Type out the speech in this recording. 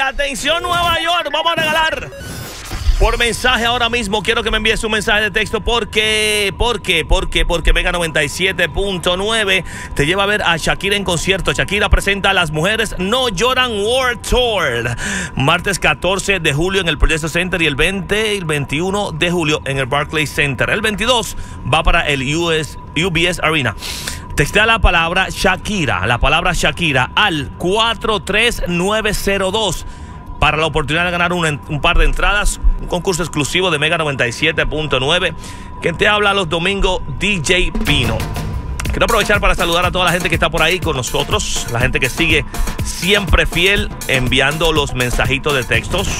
atención Nueva York, vamos a regalar por mensaje ahora mismo. Quiero que me envíes un mensaje de texto porque Mega 97.9 te lleva a ver a Shakira en concierto. Shakira presenta a Las Mujeres No Lloran World Tour, martes 14 de julio en el Progreso Center y el 20 y el 21 de julio en el Barclays Center. El 22 va para el UBS Arena. Textea la palabra Shakira al 43902 para la oportunidad de ganar un par de entradas, un concurso exclusivo de Mega 97.9. Quien te habla los domingos, DJ Pino. Quiero aprovechar para saludar a toda la gente que está por ahí con nosotros, la gente que sigue siempre fiel enviando los mensajitos de textos.